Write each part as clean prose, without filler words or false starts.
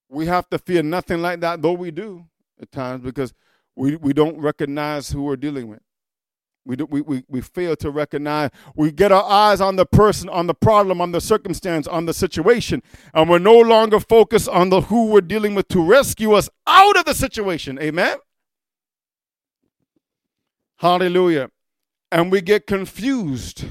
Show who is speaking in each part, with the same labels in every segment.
Speaker 1: We have to fear nothing like that, though we do at times, because we don't recognize who we're dealing with. We fail to recognize. We get our eyes on the person, on the problem, on the circumstance, on the situation, and we're no longer focused on the who we're dealing with to rescue us out of the situation. Amen? Hallelujah. And we get confused.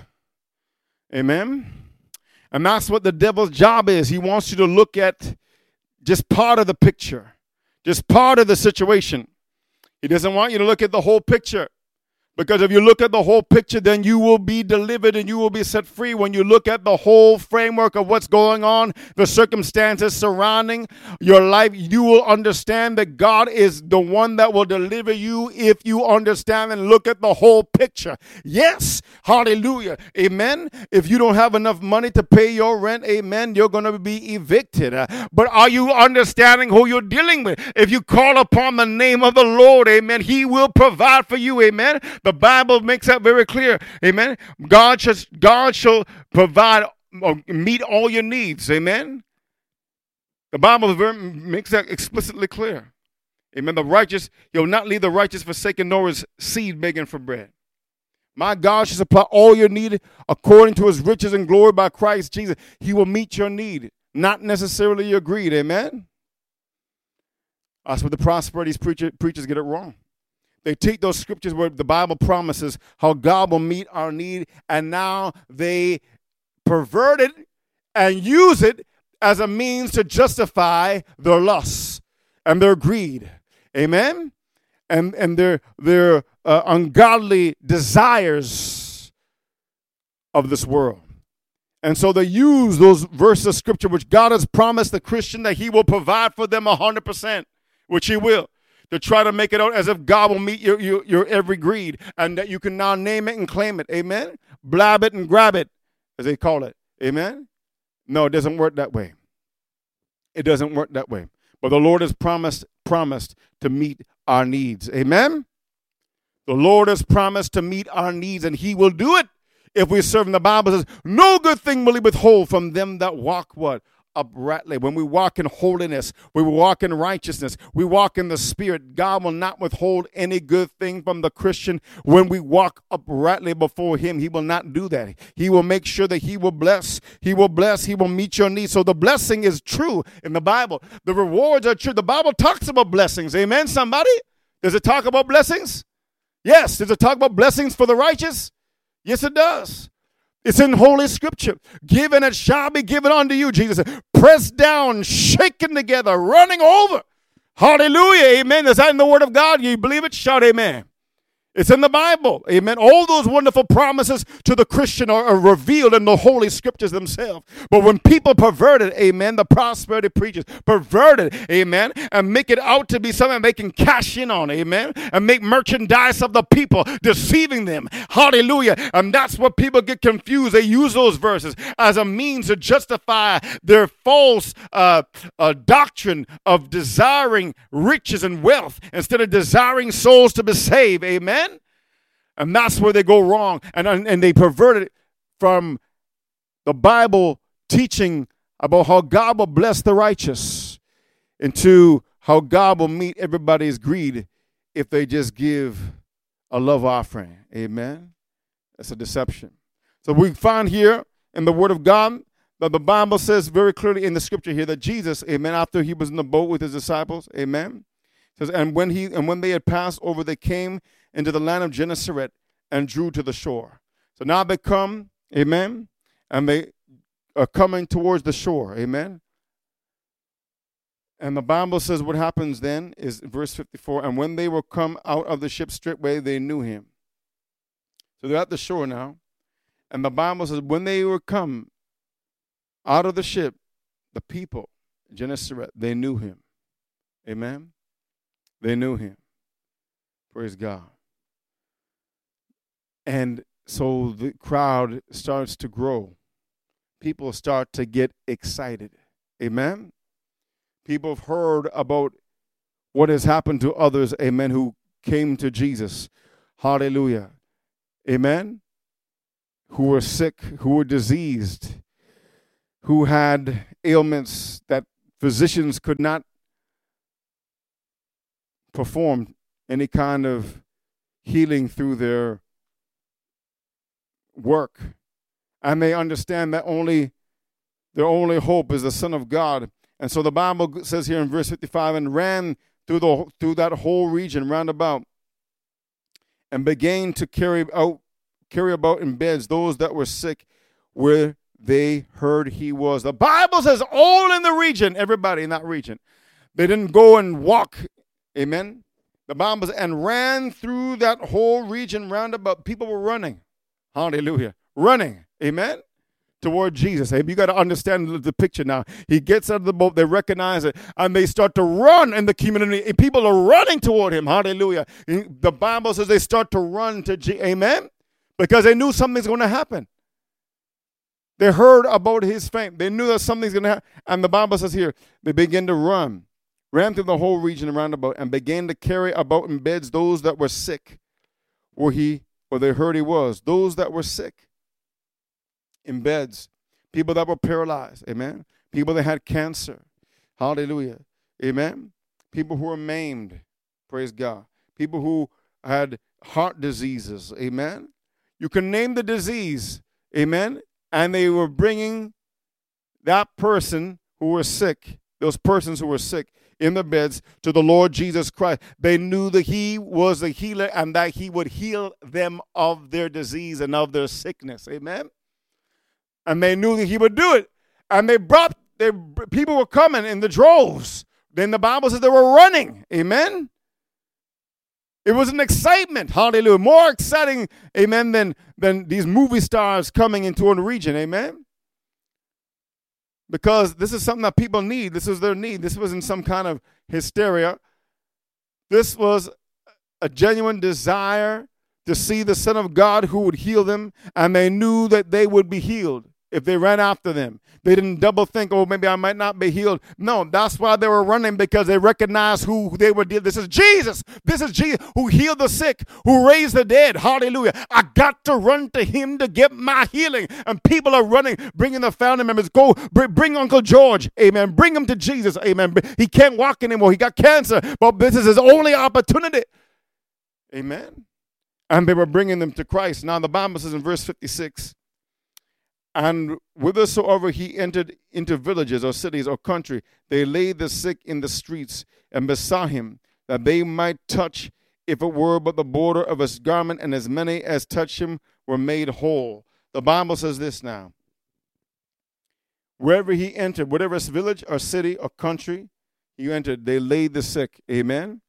Speaker 1: Amen? And that's what the devil's job is. He wants you to look at just part of the picture, just part of the situation. He doesn't want you to look at the whole picture. Because if you look at the whole picture, then you will be delivered and you will be set free. When you look at the whole framework of what's going on, the circumstances surrounding your life, you will understand that God is the one that will deliver you if you understand and look at the whole picture. Yes, hallelujah, amen. If you don't have enough money to pay your rent, amen, you're going to be evicted. But are you understanding who you're dealing with? If you call upon the name of the Lord, amen, he will provide for you, amen. The Bible makes that very clear. Amen. God shall provide or meet all your needs. Amen. The Bible makes that explicitly clear. Amen. The righteous, he'll not leave the righteous forsaken, nor his seed begging for bread. My God shall supply all your need according to his riches and glory by Christ Jesus. He will meet your need, not necessarily your greed. Amen. That's what the prosperity preachers get it wrong. They take those scriptures where the Bible promises how God will meet our need, and now they pervert it and use it as a means to justify their lusts and their greed. Amen? And their ungodly desires of this world. And so they use those verses of scripture which God has promised the Christian that he will provide for them 100%, which he will, to try to make it out as if God will meet your every greed and that you can now name it and claim it. Amen? Blab it and grab it, as they call it. Amen? No, it doesn't work that way. It doesn't work that way. But the Lord has promised to meet our needs. Amen? The Lord has promised to meet our needs, and he will do it if we serve him. The Bible says, no good thing will he withhold from them that walk what? Uprightly. When we walk in holiness, we walk in righteousness, we walk in the Spirit, God will not withhold any good thing from the Christian. When we walk uprightly before him, he will not do that. He will make sure that he will bless, he will meet your needs. So the blessing is true in the Bible. The rewards are true. The Bible talks about blessings. Amen, somebody? Does it talk about blessings? Yes. Does it talk about blessings for the righteous? Yes, it does. It's in Holy Scripture. Given it shall be given unto you, Jesus said. Pressed down, shaken together, running over. Hallelujah, amen. Is that in the Word of God? You believe it? Shout amen. It's in the Bible, amen. All those wonderful promises to the Christian are revealed in the Holy Scriptures themselves. But when people pervert it, amen, the prosperity preachers pervert it, amen, and make it out to be something they can cash in on, amen, and make merchandise of the people, deceiving them. Hallelujah. And that's what people get confused. They use those verses as a means to justify their false doctrine of desiring riches and wealth instead of desiring souls to be saved, amen. And that's where they go wrong. And they pervert it from the Bible teaching about how God will bless the righteous into how God will meet everybody's greed if they just give a love offering. Amen? That's a deception. So we find here in the Word of God that the Bible says very clearly in the Scripture here that Jesus, amen, after he was in the boat with his disciples, amen, says, and when they had passed over, they came into the land of Gennesaret and drew to the shore. So now they come, amen, and they are coming towards the shore, amen. And the Bible says what happens then is verse 54, and when they were come out of the ship straightway, they knew him. So they're at the shore now, and the Bible says when they were come out of the ship, the people, Gennesaret, they knew him, amen. They knew him. Praise God. And so the crowd starts to grow. People start to get excited. Amen? People have heard about what has happened to others, amen, who came to Jesus. Hallelujah. Amen? Who were sick, who were diseased, who had ailments that physicians could not perform any kind of healing through their work. And they understand that their only hope is the Son of God. And so the Bible says here in verse 55, and ran through that whole region round about, and began to carry about in beds those that were sick, where they heard he was. The Bible says all in the region, everybody in that region. They didn't go and walk. Amen. The Bible says, and ran through that whole region round about. People were running. Hallelujah. Running. Amen. Toward Jesus. Hey, you got to understand the picture now. He gets out of the boat, they recognize it, and they start to run in the community. People are running toward him. Hallelujah. The Bible says they start to run to Jesus. Amen. Because they knew something's going to happen. They heard about his fame. They knew that something's going to happen. And the Bible says here, they began to ran through the whole region around about, and began to carry about in beds those that were sick, where they heard he was. Those that were sick in beds, people that were paralyzed. Amen. People that had cancer. Hallelujah. Amen. People who were maimed. Praise God. People who had heart diseases. Amen. You can name the disease. Amen. And they were bringing that person who was sick, those persons who were sick in the beds, to the Lord Jesus Christ. They knew that he was the healer and that he would heal them of their disease and of their sickness. Amen. And they knew that he would do it. And people were coming in the droves. Then the Bible says they were running. Amen. It was an excitement. Hallelujah. More exciting, amen, than these movie stars coming into a region. Amen. Because this is something that people need. This is their need. This wasn't some kind of hysteria. This was a genuine desire to see the Son of God who would heal them, and they knew that they would be healed if they ran after them. They didn't double think, oh, maybe I might not be healed. No, that's why they were running, because they recognized who they were dealing. This is Jesus. This is Jesus who healed the sick, who raised the dead. Hallelujah. I got to run to him to get my healing. And people are running, bringing the family members. Go, bring Uncle George. Amen. Bring him to Jesus. Amen. He can't walk anymore. He got cancer, but this is his only opportunity. Amen. And they were bringing them to Christ. Now the Bible says in verse 56, and whithersoever he entered into villages or cities or country, they laid the sick in the streets and besought him that they might touch, if it were but the border of his garment, and as many as touched him were made whole. The Bible says this now. Wherever he entered, whatever village or city or country he entered, they laid the sick. Amen.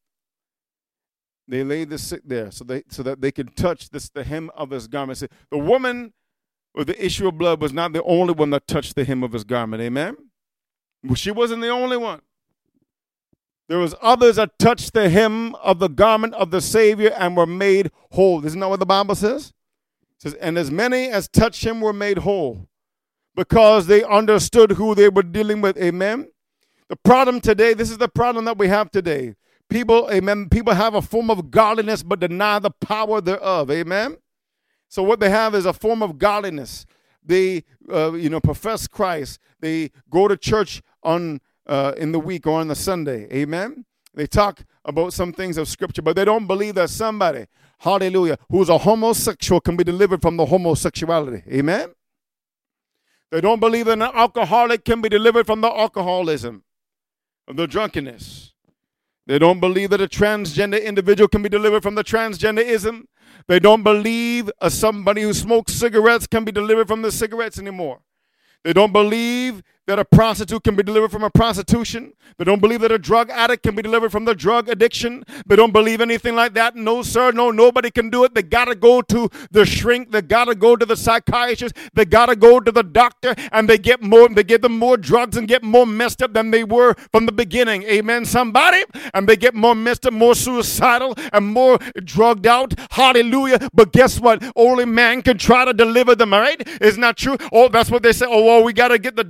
Speaker 1: They laid the sick there so that they could touch the hem of his garment. The woman with the issue of blood was not the only one that touched the hem of his garment. Amen. She wasn't the only one. There was others that touched the hem of the garment of the Savior and were made whole. Isn't that what the Bible says? It says, and as many as touched him were made whole, because they understood who they were dealing with. Amen. The problem today, this is the problem that we have today. People, amen, people have a form of godliness but deny the power thereof. Amen. So what they have is a form of godliness. They, profess Christ. They go to church in the week or on the Sunday. Amen. They talk about some things of Scripture, but they don't believe that somebody, hallelujah, who's a homosexual can be delivered from the homosexuality. Amen. They don't believe that an alcoholic can be delivered from the alcoholism, of the drunkenness. They don't believe that a transgender individual can be delivered from the transgenderism. They don't believe somebody who smokes cigarettes can be delivered from the cigarettes anymore. They don't believe that a prostitute can be delivered from a prostitution. They don't believe that a drug addict can be delivered from the drug addiction. They don't believe anything like that. No, sir. No, nobody can do it. They got to go to the shrink. They got to go to the psychiatrist. They got to go to the doctor, and they give them more drugs and get more messed up than they were from the beginning. Amen, somebody? And they get more messed up, more suicidal, and more drugged out. Hallelujah. But guess what? Only man can try to deliver them, all right? Isn't that true? Oh, that's what they say. Oh, well, we got to get the doctor to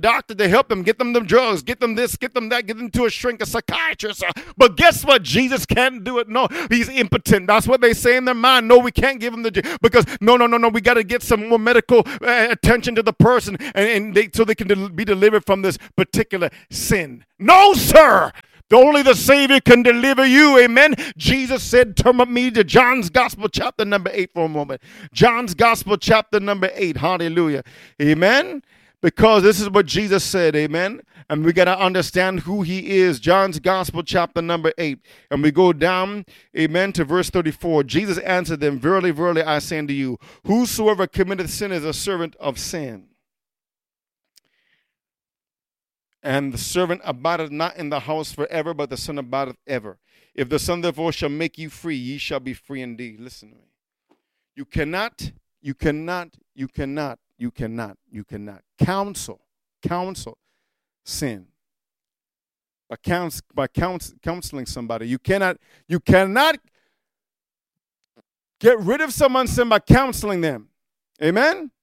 Speaker 1: help them, get them the drugs, get them this, get them that, get them to a shrink, a psychiatrist. But guess what? Jesus can't do it. No, he's impotent. That's what they say in their mind. No, we can't give him because no, we got to get some more medical attention to the person so they can be delivered from this particular sin. No, sir. Only the Savior can deliver you. Amen. Jesus said, turn with me to John's Gospel, chapter number 8 for a moment. John's Gospel, chapter number 8. Hallelujah. Amen. Because this is what Jesus said. Amen. And we got to understand who he is. John's Gospel, chapter number 8. And we go down, amen, to verse 34. Jesus answered them, verily, verily, I say unto you, whosoever committeth sin is a servant of sin. And the servant abideth not in the house forever, but the Son abideth ever. If the Son therefore shall make you free, ye shall be free indeed. Listen to me. You cannot counsel sin. By counseling somebody. You cannot get rid of someone's sin by counseling them. Amen?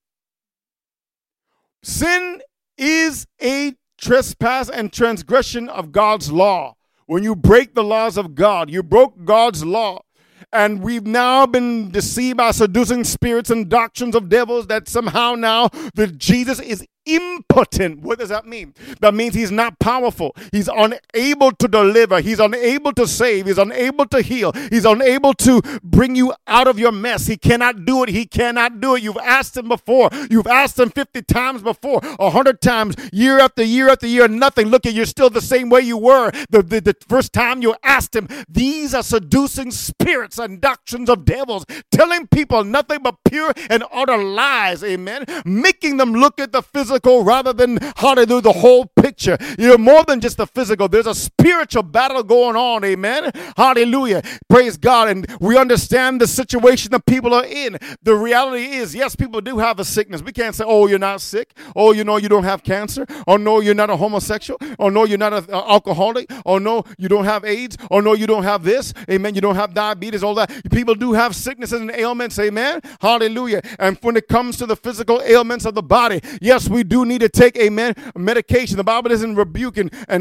Speaker 1: Sin is a trespass and transgression of God's law. When you break the laws of God, you broke God's law. And we've now been deceived by seducing spirits and doctrines of devils that somehow now that Jesus is impotent. What does that mean? That means he's not powerful. He's unable to deliver. He's unable to save. He's unable to heal. He's unable to bring you out of your mess. He cannot do it. He cannot do it. You've asked him before. You've asked him 50 times before, 100 times, year after year after year, nothing. Look, you're still the same way you were the first time you asked him. These are seducing spirits and doctrines of devils, telling people nothing but pure and utter lies. Amen. Making them look at the physical rather than, hallelujah, the whole picture. You're more than just the physical. There's a spiritual battle going on. Amen. Hallelujah. Praise God. And we understand the situation that people are in. The reality is, yes, people do have a sickness. We can't say, oh, you're not sick. Oh, you know, you don't have cancer. Oh, no, you're not a homosexual. Oh, no, you're not an alcoholic. Oh, no, you don't have AIDS. Oh, no, you don't have this. Amen. You don't have diabetes, all that. People do have sicknesses and ailments. Amen. Hallelujah. And when it comes to the physical ailments of the body, yes, we do need to take, amen, medication. The Bible doesn't rebuke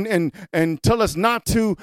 Speaker 1: and tell us not to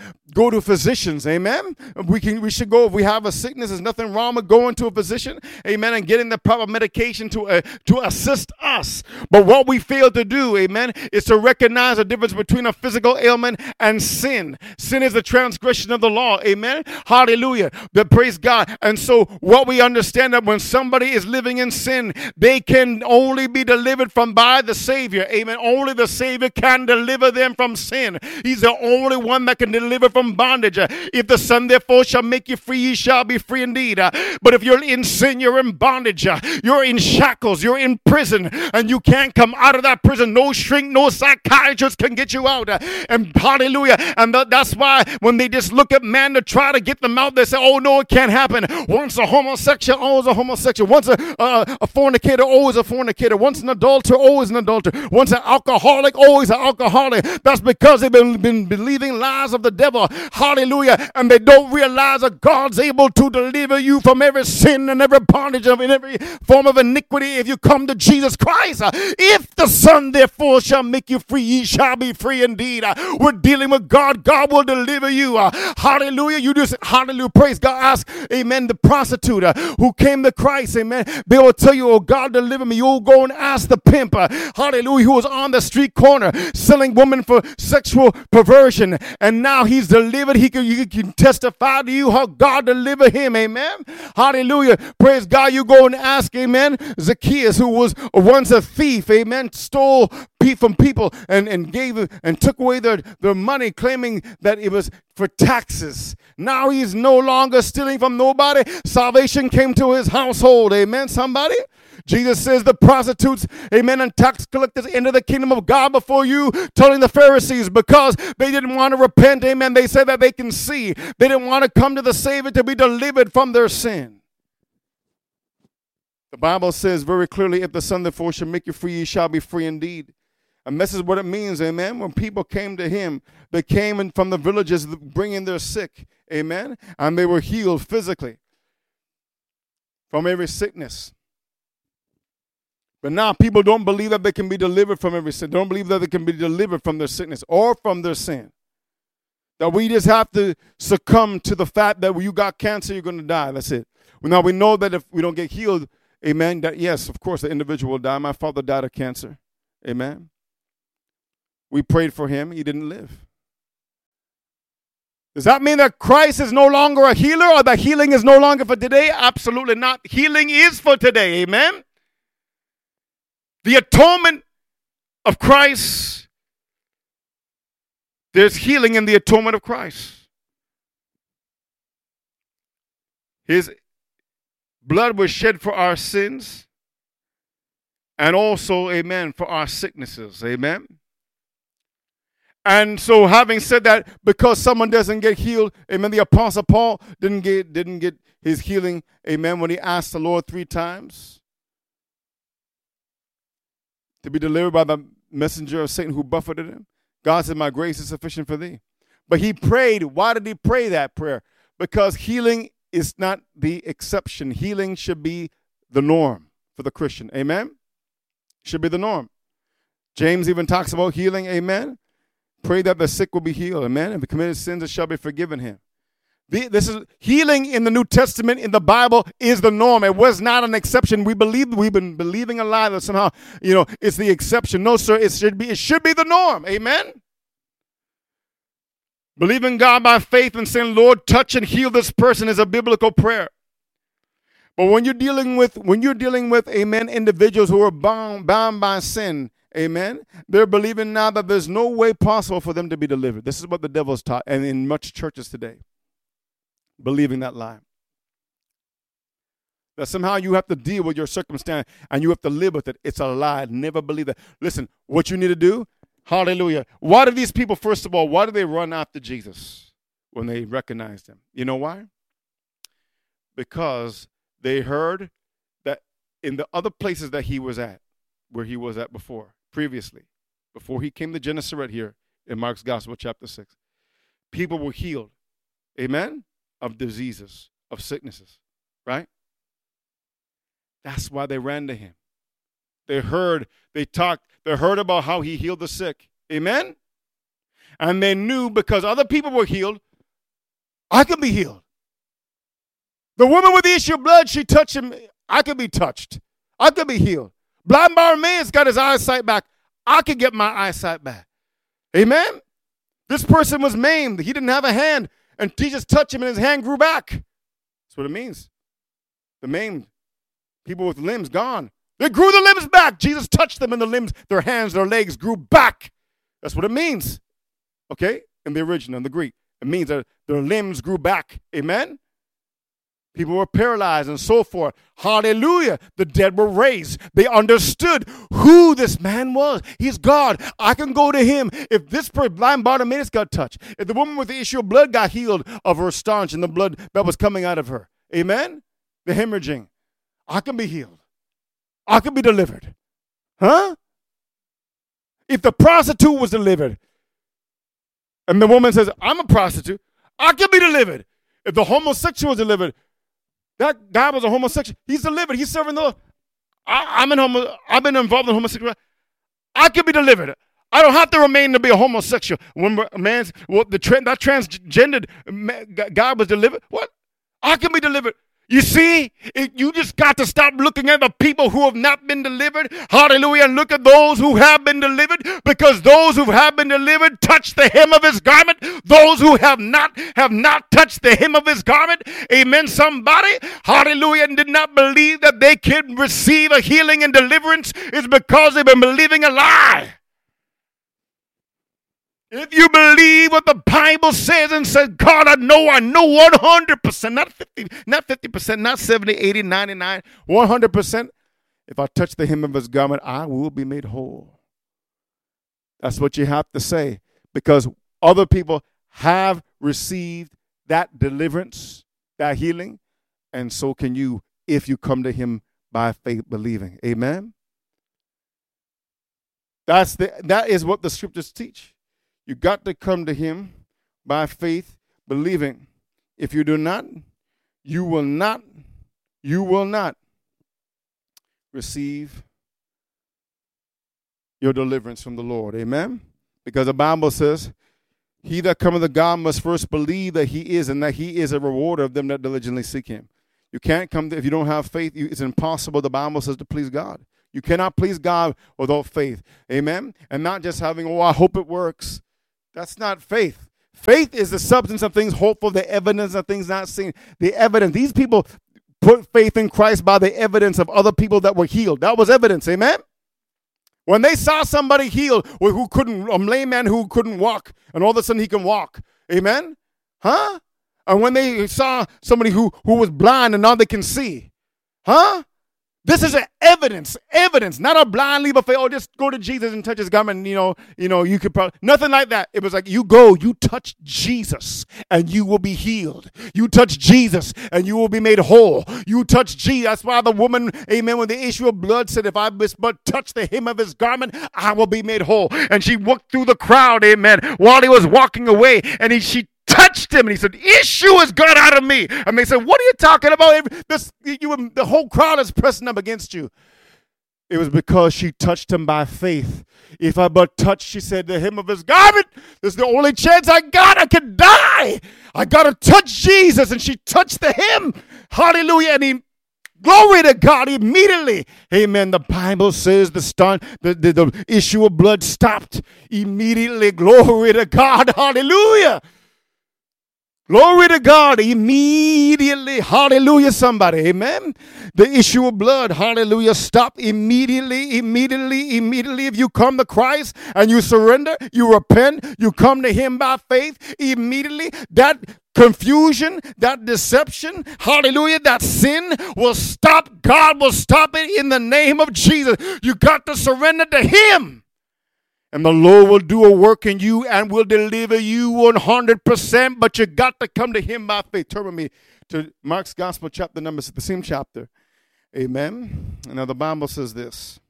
Speaker 1: go to physicians. Amen. We should go if we have a sickness. There's nothing wrong with going to a physician. Amen. And getting the proper medication to assist us. But what we fail to do, amen, is to recognize the difference between a physical ailment and sin. Sin is the transgression of the law. Amen. Hallelujah. But praise God. And so what we understand that when somebody is living in sin, they can only be delivered from by the Savior. Amen. Only the Savior can deliver them from sin. He's the only one that can deliver from bondage. If the Son therefore shall make you free, ye shall be free indeed. But if you're in sin, you're in bondage. You're in shackles. You're in prison. And you can't come out of that prison. No shrink, no psychiatrist can get you out. And hallelujah. And that's why when they just look at man to try to get them out, they say, oh, no, it can't happen. Once a homosexual, always a homosexual. Once a fornicator, always a fornicator. Once an adulterer, always an adulterer. Once an alcoholic, always an alcoholic. That's because they've been believing lies of the devil. Hallelujah. And they don't realize that God's able to deliver you from every sin and every bondage and every form of iniquity if you come to Jesus Christ. If the Son therefore shall make you free, ye shall be free indeed. We're dealing with God. God will deliver you. Hallelujah. You just, hallelujah, praise God. Ask, amen, the prostitute who came to Christ, amen. They will tell you, oh, God, deliver me. You'll go and ask the pimp, hallelujah, who was on the street corner selling women for sexual perversion. And now he's delivered. He can testify to you how God delivered him, amen. Hallelujah. Praise God. You go and ask, amen, Zacchaeus, who was once a thief, amen, stole from people and gave and took away their money, claiming that it was for taxes. Now he's no longer stealing from nobody. Salvation came to his household. Amen, somebody? Jesus says the prostitutes, amen, and tax collectors enter the kingdom of God before you, telling the Pharisees because they didn't want to repent, amen. They said that they can see. They didn't want to come to the Savior to be delivered from their sin. The Bible says very clearly, if the Son therefore shall make you free, ye shall be free indeed. And this is what it means, amen. When people came to him, they came in from the villages bringing their sick, amen. And they were healed physically from every sickness. But now people don't believe that they can be delivered from every sin. They don't believe that they can be delivered from their sickness or from their sin. That we just have to succumb to the fact that when you got cancer, you're going to die. That's it. Well, now we know that if we don't get healed, amen, that yes, of course, the individual will die. My father died of cancer. Amen. We prayed for him. He didn't live. Does that mean that Christ is no longer a healer or that healing is no longer for today? Absolutely not. Healing is for today. Amen. The atonement of Christ, there's healing in the atonement of Christ. His blood was shed for our sins and also, amen, for our sicknesses. Amen. And so having said that, because someone doesn't get healed, amen, the Apostle Paul didn't get his healing, amen, when he asked the Lord 3 times to be delivered by the messenger of Satan who buffeted him. God said, my grace is sufficient for thee. But he prayed. Why did he pray that prayer? Because healing is not the exception. Healing should be the norm for the Christian. Amen? Should be the norm. James even talks about healing. Amen? Pray that the sick will be healed. Amen? If he committed sins, it shall be forgiven him. This is healing in the New Testament, in the Bible, is the norm. It was not an exception. We've been believing a lie that somehow, it's the exception. No, sir, it should be the norm. Amen? Believing God by faith and saying, Lord, touch and heal this person is a biblical prayer. But when you're dealing with, amen, individuals who are bound by sin, amen, they're believing now that there's no way possible for them to be delivered. This is what the devil's taught, and in much churches today. Believing that lie. That somehow you have to deal with your circumstance and you have to live with it. It's a lie. Never believe that. Listen, what you need to do, hallelujah. Why do these people, first of all, why do they run after Jesus when they recognized him? You know why? Because they heard that in the other places that he was at, where he was at previously, before he came to Gennesaret here in Mark's Gospel, chapter 6, people were healed. Amen? Of diseases, of sicknesses, right? That's why they ran to him. They heard about how he healed the sick. Amen? And they knew because other people were healed, I can be healed. The woman with the issue of blood, she touched him. I could be touched. I could be healed. Blind Bartimaeus got his eyesight back. I could get my eyesight back. Amen? This person was maimed. He didn't have a hand. And Jesus touched him and his hand grew back. That's what it means. The maimed, people with limbs gone. They grew the limbs back. Jesus touched them and the limbs, their hands, their legs grew back. That's what it means. Okay? In the original, in the Greek. It means that their limbs grew back. Amen? People were paralyzed and so forth. Hallelujah. The dead were raised. They understood who this man was. He's God. I can go to him. If this blind Bartimaeus got touched, if the woman with the issue of blood got healed of her staunch and the blood that was coming out of her, amen? The hemorrhaging, I can be healed. I can be delivered. Huh? If the prostitute was delivered, and the woman says, I'm a prostitute, I can be delivered. If the homosexual was delivered, that guy was a homosexual. He's delivered. He's serving the Lord. I've been involved in homosexuality. I can be delivered. I don't have to remain to be a homosexual. When that transgendered guy was delivered, what? I can be delivered. You see, you just got to stop looking at the people who have not been delivered. Hallelujah. And look at those who have been delivered, because those who have been delivered touch the hem of his garment. Those who have not touched the hem of his garment. Amen. Somebody, hallelujah, and did not believe that they could receive a healing and deliverance is because they've been believing a lie. If you believe what the Bible says and says, God, I know 100%, not 50%, not 70, 80, 99, 100%. If I touch the hem of his garment, I will be made whole. That's what you have to say, because other people have received that deliverance, that healing, and so can you if you come to him by faith believing. Amen? That is what the scriptures teach. You got to come to him by faith, believing. If you do not, you will not receive your deliverance from the Lord. Amen? Because the Bible says, he that cometh to God must first believe that he is, and that he is a rewarder of them that diligently seek him. You can't come if you don't have faith. It's impossible, the Bible says, to please God. You cannot please God without faith. Amen? And not just having, I hope it works. That's not faith. Faith is the substance of things hoped for, the evidence of things not seen. The evidence. These people put faith in Christ by the evidence of other people that were healed. That was evidence. Amen? When they saw somebody healed who couldn't, a lame man who couldn't walk, and all of a sudden he can walk. Amen? Huh? And when they saw somebody who was blind and now they can see. Huh? This is an evidence, not a blind leap of faith. Oh, just go to Jesus and touch his garment. You could probably, nothing like that. It was like, you touch Jesus and you will be healed. You touch Jesus and you will be made whole. You touch Jesus. That's why the woman, amen, when the issue of blood said, if I but touch the hem of his garment, I will be made whole. And she walked through the crowd, amen, while he was walking away, and she touched him, and he said, issue has gone out of me. And they said, what are you talking about? The whole crowd is pressing up against you. It was because she touched him by faith. If I but touch, she said, the hem of his garment, this is the only chance I got. I could die. I got to touch Jesus. And she touched the hem. Hallelujah. And glory to God, immediately. Amen. The Bible says the issue of blood stopped immediately. Glory to God. Hallelujah. Glory to God, immediately. Hallelujah, somebody. Amen. The issue of blood, hallelujah, stop immediately. If you come to Christ and you surrender, you repent, you come to him by faith, immediately that confusion, that deception, hallelujah, that sin will stop. God will stop it in the name of Jesus. You got to surrender to him. And the Lord will do a work in you and will deliver you 100%, but you got to come to him by faith. Turn with me to Mark's Gospel, chapter number, the same chapter. Amen. Now the Bible says this.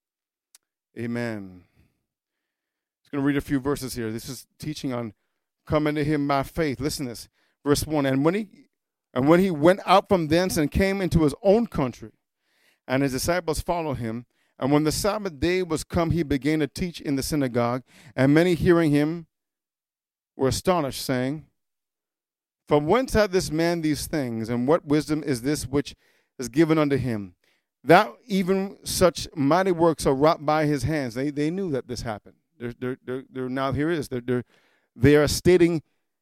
Speaker 1: Amen. I'm going to read a few verses here. This is teaching on coming to him by faith. Listen to this. Verse 1, and when he went out from thence and came into his own country, and his disciples followed him, and when the Sabbath day was come, he began to teach in the synagogue, and many hearing him were astonished, saying, from whence hath this man these things, and what wisdom is this which is given unto him, that even such mighty works are wrought by his hands? They knew that this happened. They're now, here it is. They are stating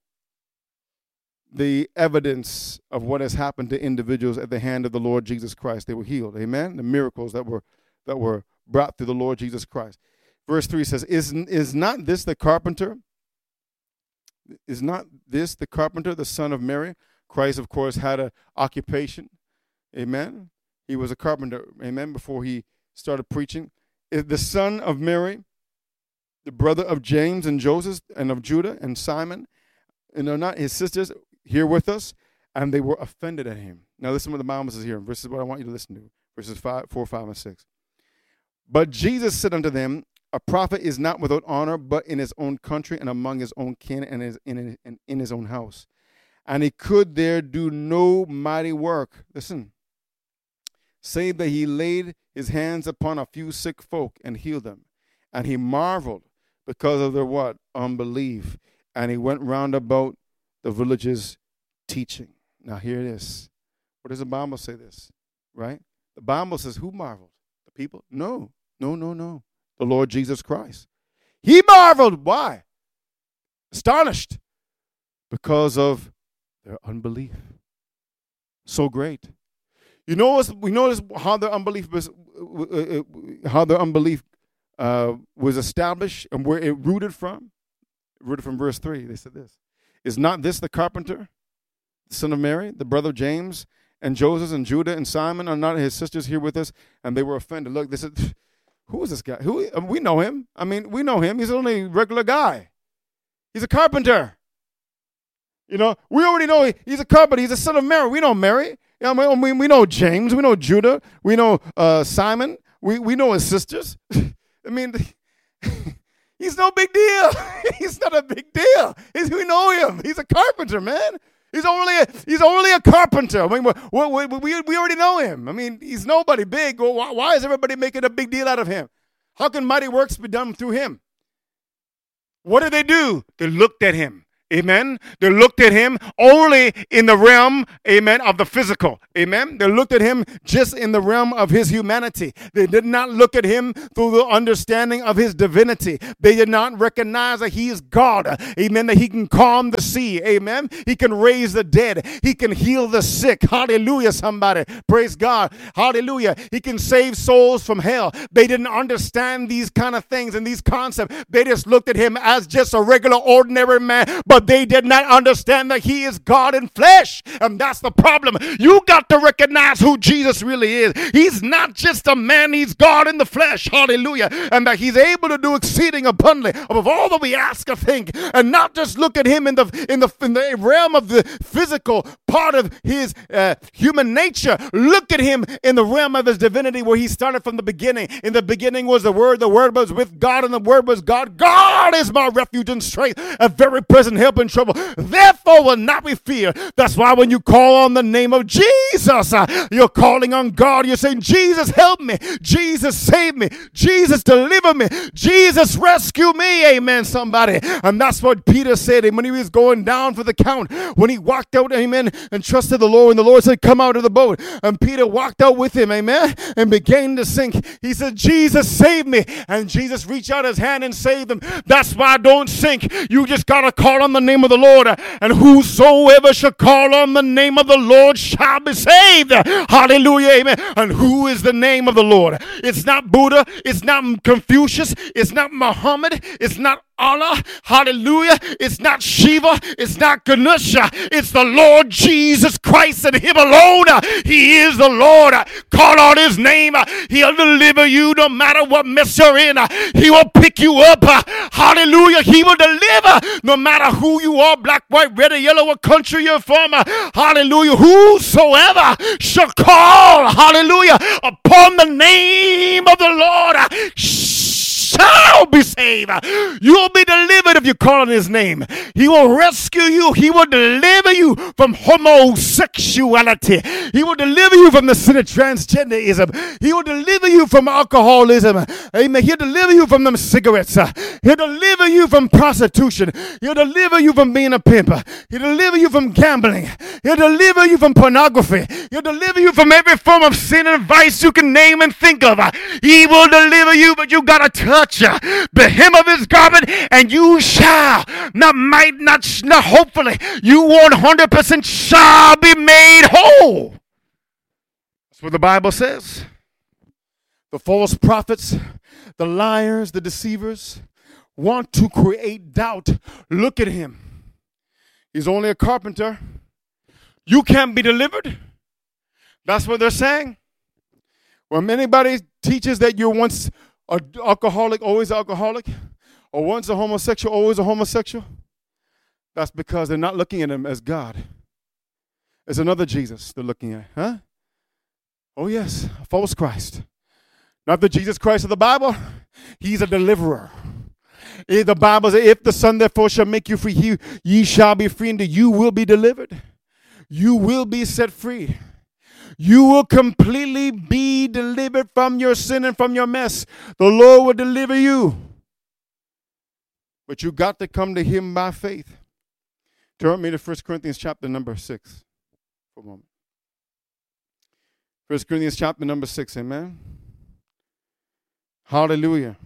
Speaker 1: the evidence of what has happened to individuals at the hand of the Lord Jesus Christ. They were healed. Amen? The miracles that were brought through the Lord Jesus Christ. Verse 3 says, Is not this the carpenter? Is not this the carpenter, the son of Mary? Christ, of course, had an occupation. Amen. He was a carpenter. Amen. Before he started preaching. Is the son of Mary, the brother of James and Joseph and of Judah and Simon, and are not his sisters here with us? And they were offended at him. Now listen to what the Bible says here. This is what I want you to listen to. Verses 4, 5, and 6. But Jesus said unto them, a prophet is not without honor, but in his own country and among his own kin and in his own house. And he could there do no mighty work. Listen. Save that he laid his hands upon a few sick folk and healed them. And he marveled because of their what? Unbelief. And he went round about the villages teaching. Now here it is. What does the Bible say this? Right? The Bible says who marveled? The people? No. The Lord Jesus Christ. He marveled. Why? Astonished. Because of their unbelief. So great. We notice how their unbelief was established and where it rooted from. Rooted from verse 3. They said this. Is not this the carpenter, the son of Mary, the brother of James and Joseph and Judah and Simon? Are not his sisters here with us? And they were offended. Look, this is, who is this guy? We know him. We know him. He's only a regular guy. He's a carpenter. We already know he's a carpenter. He's the son of Mary. We know Mary. We know James. We know Judah. We know Simon. We know his sisters. He's no big deal. He's not a big deal. We know him. He's a carpenter, man. He's only a carpenter. We already know him. He's nobody big. Why is everybody making a big deal out of him? How can mighty works be done through him? What did they do? They looked at him. Amen. They looked at him only in the realm, amen, of the physical. Amen. They looked at him just in the realm of his humanity. They did not look at him through the understanding of his divinity. They did not recognize that he is God. Amen. That he can calm the sea. Amen. He can raise the dead. He can heal the sick. Hallelujah, somebody. Praise God. Hallelujah. He can save souls from hell. They didn't understand these kind of things and these concepts. They just looked at him as just a regular, ordinary man. But they did not understand that he is God in flesh. And that's the problem. You got to recognize who Jesus really is. He's not just a man. He's God in the flesh. Hallelujah. And that he's able to do exceeding abundantly above all that we ask or think. And not just look at him in the realm of the physical part of his human nature. Look at him in the realm of his divinity where he started from the beginning. In the beginning was the Word was with God, and the Word was God. God is my refuge and strength, a very present help in trouble. Therefore will not be feared. That's why when you call on the name of Jesus, you're calling on God. You're saying, Jesus, help me. Jesus, save me. Jesus, deliver me. Jesus, rescue me. Amen, somebody. And that's what Peter said when he was going down for the count. When he walked out, amen, and trusted the Lord, and the Lord said, come out of the boat. And Peter walked out with him, amen, and began to sink. He said, Jesus, save me. And Jesus reached out his hand and saved him. That's why I don't sink. You just got to call on the name of the Lord, and whosoever shall call on the name of the Lord shall be saved. Hallelujah, amen. And who is the name of the Lord? It's not Buddha, it's not Confucius, it's not Muhammad, it's not Allah, hallelujah. It's not Shiva, it's not Ganesha, it's the Lord Jesus Christ and him alone. He is the Lord. Call on his name. He'll deliver you no matter what mess you're in. He will pick you up. Hallelujah. He will deliver no matter who you are, black, white, red, or yellow, what country you're from. Hallelujah. Whosoever shall call, hallelujah, upon the name of the Lord shall be saved. You'll be delivered if you call on his name. He will rescue you. He will deliver you from homosexuality. He will deliver you from the sin of transgenderism. He will deliver you from alcoholism. Amen. He'll deliver you from them cigarettes. He'll deliver you from prostitution. He'll deliver you from being a pimp. He'll deliver you from gambling. He'll deliver you from pornography. He'll deliver you from every form of sin and vice you can name and think of. He will deliver you, but you got to touch the hem of his garment, and you shall, not hopefully, you 100% shall be made whole. That's what the Bible says. The false prophets, the liars, the deceivers want to create doubt. Look at him. He's only a carpenter. You can't be delivered. That's what they're saying. When anybody teaches that you're once an alcoholic, always an alcoholic, or once a homosexual, always a homosexual, that's because they're not looking at him as God. It's another Jesus they're looking at. Huh? Oh, yes, a false Christ. Not the Jesus Christ of the Bible. He's a deliverer. The Bible says, if the Son therefore shall make you free, ye shall be free, and you will be delivered. You will be set free. You will completely be delivered from your sin and from your mess. The Lord will deliver you. But you got to come to him by faith. Turn me to 1 Corinthians chapter number 6 for a moment. 1 Corinthians chapter number 6, amen. Hallelujah.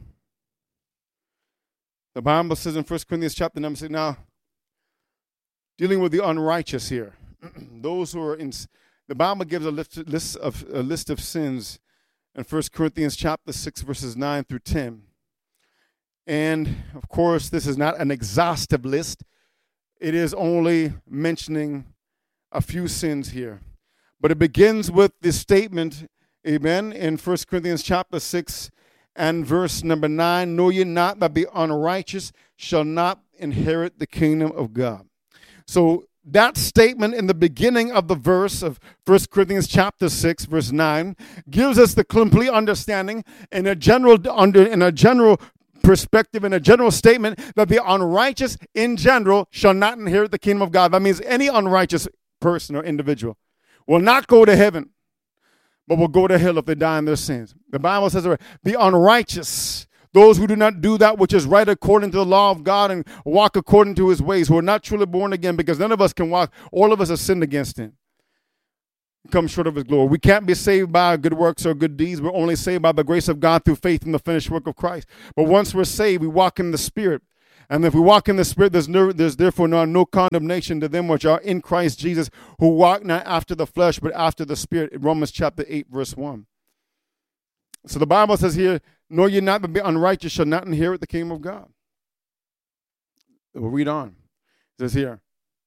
Speaker 1: The Bible says in 1 Corinthians chapter number 6, now, dealing with the unrighteous here, those who are in... The Bible gives a list of sins in 1 Corinthians chapter 6, verses 9 through 10. And, of course, this is not an exhaustive list. It is only mentioning a few sins here. But it begins with this statement, amen, in 1 Corinthians chapter 6 and verse number 9, know ye not that the unrighteous shall not inherit the kingdom of God. So, that statement in the beginning of the verse of 1 Corinthians chapter 6, verse 9, gives us the complete understanding in a general perspective, in a general statement, that the unrighteous in general shall not inherit the kingdom of God. That means any unrighteous person or individual will not go to heaven. but will go to hell if they die in their sins. The Bible says, the unrighteous, those who do not do that which is right according to the law of God and walk according to his ways, who are not truly born again, because none of us can walk. All of us have sinned against him. Come short of his glory. We can't be saved by good works or good deeds. We're only saved by the grace of God through faith in the finished work of Christ. But once we're saved, we walk in the Spirit. And if we walk in the Spirit, there's therefore no condemnation to them which are in Christ Jesus, who walk not after the flesh, but after the Spirit. In Romans chapter 8, verse 1. So the Bible says here, know ye not that the unrighteous shall not inherit the kingdom of God. We'll read on. It says here,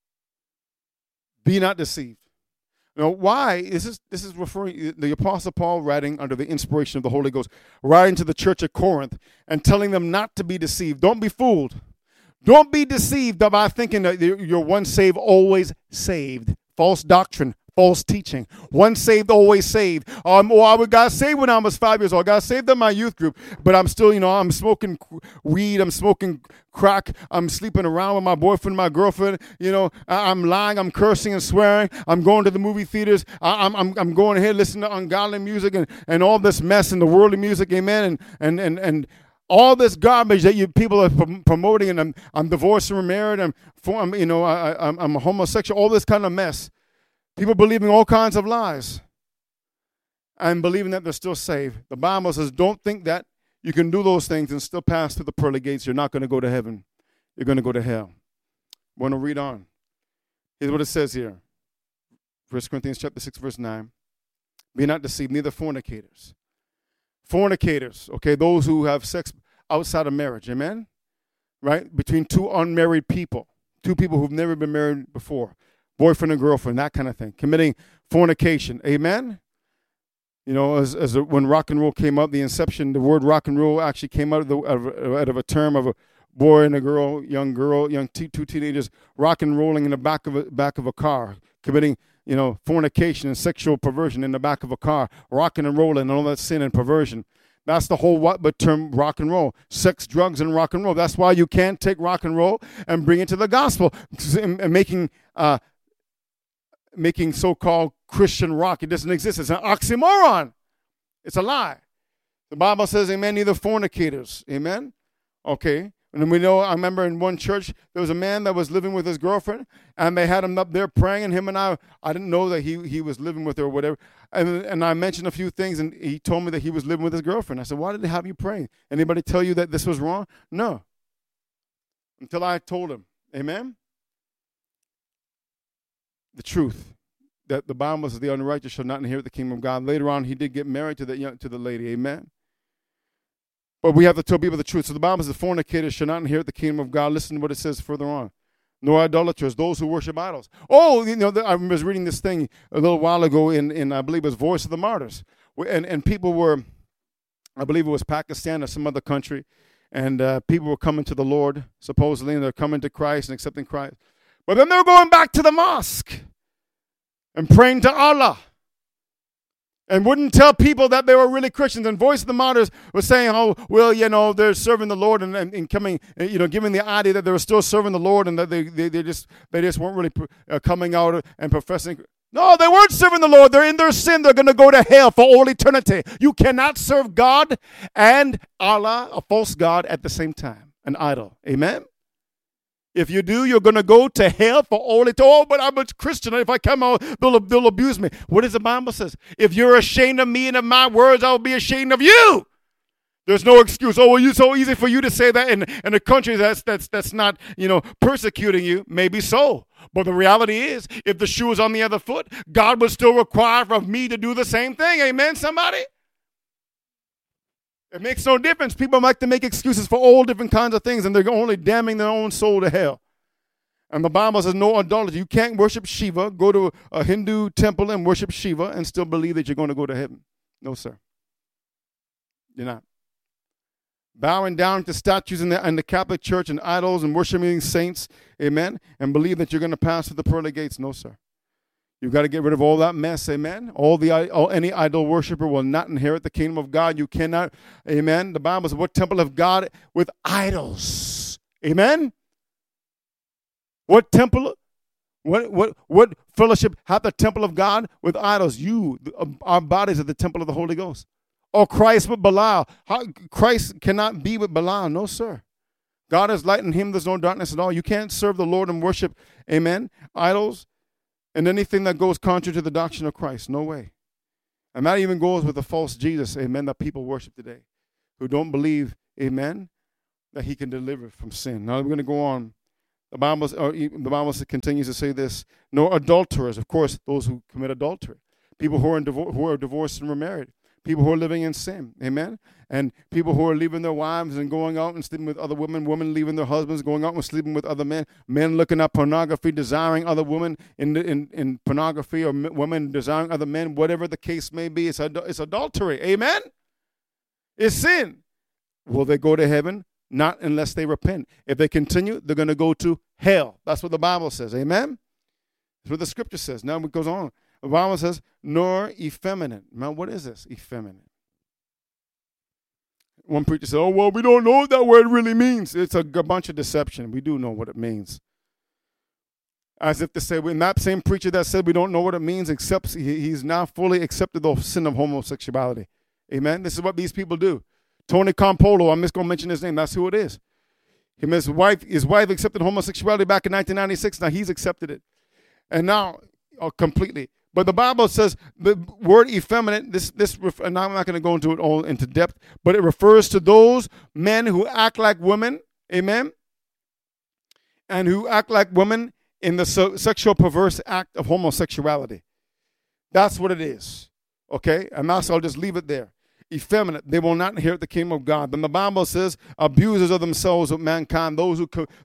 Speaker 1: be not deceived. Now, why? This is referring, the Apostle Paul writing under the inspiration of the Holy Ghost, writing to the church at Corinth and telling them not to be deceived. Don't be fooled. Don't be deceived by thinking that you're once saved, always saved. False doctrine, false teaching. Once saved, always saved. I got saved when I was 5 years old. I got saved in my youth group, but I'm still, I'm smoking weed. I'm smoking crack. I'm sleeping around with my boyfriend, my girlfriend. I'm lying. I'm cursing and swearing. I'm going to the movie theaters. I'm going ahead listening to ungodly music and all this mess and the worldly music. Amen. And all this garbage that you people are promoting, and I'm divorced and remarried. I'm a homosexual. All this kind of mess. People believing all kinds of lies and believing that they're still saved. The Bible says, don't think that you can do those things and still pass through the pearly gates. You're not going to go to heaven. You're going to go to hell. I want to read on. Here's what it says here. 1 Corinthians chapter 6, verse 9. Be not deceived, neither fornicators. Fornicators, okay, those who have sex outside of marriage, amen? Right? Between two unmarried people, two people who've never been married before. Boyfriend and girlfriend, that kind of thing. Committing fornication. Amen? When rock and roll came up, the inception, the word rock and roll actually came out of a term of a boy and a girl, two teenagers, rock and rolling in the back of a car, committing, fornication and sexual perversion in the back of a car, rocking and rolling, and all that sin and perversion. That's the whole term rock and roll. Sex, drugs, and rock and roll. That's why you can't take rock and roll and bring it to the gospel, and making so-called Christian rock. It doesn't exist. It's an oxymoron. It's a lie. The Bible says, amen, neither fornicators. Amen? Okay. And then I remember in one church, there was a man that was living with his girlfriend, and they had him up there praying, and him and I didn't know that he was living with her or whatever. And I mentioned a few things, and he told me that he was living with his girlfriend. I said, why did they have you praying? Anybody tell you that this was wrong? No. Until I told him. Amen? The truth, that the Bible says the unrighteous shall not inherit the kingdom of God. Later on, he did get married to the lady. Amen? But we have to tell people the truth. So the Bible says the fornicators shall not inherit the kingdom of God. Listen to what it says further on. Nor idolaters, those who worship idols. Oh, I was reading this thing a little while ago in I believe it was Voice of the Martyrs. And people were, I believe it was Pakistan or some other country, and people were coming to the Lord, supposedly, and they're coming to Christ and accepting Christ. But then they were going back to the mosque and praying to Allah, and wouldn't tell people that they were really Christians. And Voice of the Martyrs was saying, oh, well, they're serving the Lord and coming, giving the idea that they were still serving the Lord, and that they just weren't really coming out and professing. No, they weren't serving the Lord. They're in their sin. They're going to go to hell for all eternity. You cannot serve God and Allah, a false God, at the same time, an idol. Amen? If you do, you're going to go to hell for all eternity. Oh, but I'm a Christian. If I come out, they'll abuse me. What does the Bible says? If you're ashamed of me and of my words, I'll be ashamed of you. There's no excuse. Oh, well, it's so easy for you to say that in a country that's not, persecuting you. Maybe so. But the reality is, if the shoe is on the other foot, God would still require of me to do the same thing. Amen, somebody? It makes no difference. People like to make excuses for all different kinds of things, and they're only damning their own soul to hell. And the Bible says no idolatry. You can't worship Shiva, go to a Hindu temple and worship Shiva and still believe that you're going to go to heaven. No, sir. You're not. Bowing down to statues in the Catholic Church and idols and worshiping saints, amen, and believe that you're going to pass through the pearly gates. No, sir. You've got to get rid of all that mess, amen. Any idol worshiper will not inherit the kingdom of God. You cannot, amen. The Bible says, what temple of God with idols? Amen? What temple What fellowship hath the temple of God with idols? Our bodies are the temple of the Holy Ghost. Or Christ with Belial. Christ cannot be with Belial. No, sir. God is light, in him there's no darkness at all. You can't serve the Lord and worship, amen, idols and anything that goes contrary to the doctrine of Christ. No way. And that even goes with the false Jesus, amen, that people worship today, who don't believe, amen, that he can deliver from sin. Now we're going to go on. The Bible continues to say this: nor adulterers, of course, those who commit adultery, people who are divorced and remarried, people who are living in sin, amen, and people who are leaving their wives and going out and sleeping with other women, women leaving their husbands, going out and sleeping with other men, men looking at pornography, desiring other women in pornography, or women desiring other men, whatever the case may be. It's adultery, amen. It's sin. Will they go to heaven? Not unless they repent. If they continue, they're going to go to hell. That's what the Bible says. Amen? That's what the scripture says. Now it goes on. The Bible says, nor effeminate. Now, what is this? Effeminate. One preacher said, oh, well, we don't know what that word really means. It's a bunch of deception. We do know what it means. As if to say, when that same preacher that said we don't know what it means, accepts, he's now fully accepted the sin of homosexuality. Amen? This is what these people do. Tony Campolo, I'm just going to mention his name. That's who it is. His wife accepted homosexuality back in 1996. Now he's accepted it. And now, completely. But the Bible says the word effeminate, and I'm not going to go into it all into depth, but it refers to those men who act like women, amen, and who act like women in the sexual perverse act of homosexuality. That's what it is, okay? And I'll just leave it there. Effeminate, they will not inherit the kingdom of God. Then the Bible says, abusers of themselves with mankind, those who are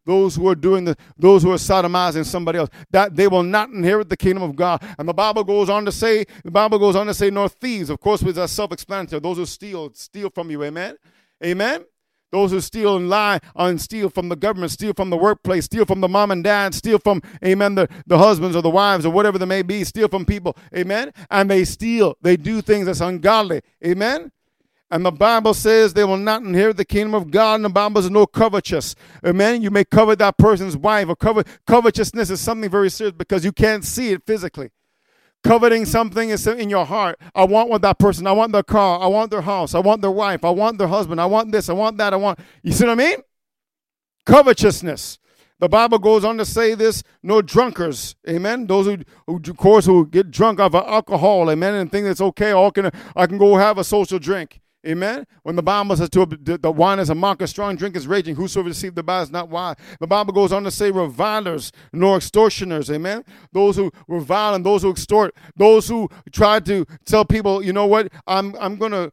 Speaker 1: sodomizing somebody else, that they will not inherit the kingdom of God. And the Bible goes on to say, nor thieves. Of course, with self-explanatory. Those who steal from you. Amen. Amen. Those who steal and lie and steal from the government, steal from the workplace, steal from the mom and dad, steal from, amen, the husbands or the wives or whatever they may be, steal from people, amen, and they steal. They do things that's ungodly, amen. And the Bible says they will not inherit the kingdom of God, and the Bible says no covetous. Amen. You may covet that person's wife, or covetousness is something very serious because you can't see it physically. Coveting something is in your heart. I want what that person. I want their car. I want their house. I want their wife. I want their husband. I want this. I want that. You see what I mean? Covetousness. The Bible goes on to say this, no drunkards, amen? Those who get drunk off of alcohol, amen, and think it's okay, I can go have a social drink. Amen. When the Bible says the wine is a mocker, strong drink is raging, whosoever deceived the body is not wise. The Bible goes on to say revilers nor extortioners. Amen. Those who revile and those who extort, those who try to tell people, you know what, I'm going to